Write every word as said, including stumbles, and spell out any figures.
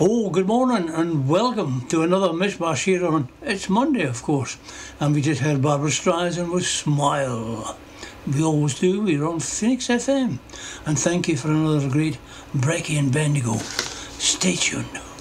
Oh, good morning and welcome to another Mishmash here on It's Monday, of course. And we just heard Barbara Streisand with Smile. We always do. We're on Phoenix F M. And thank you for another great Brecky and Bendigo. Stay tuned.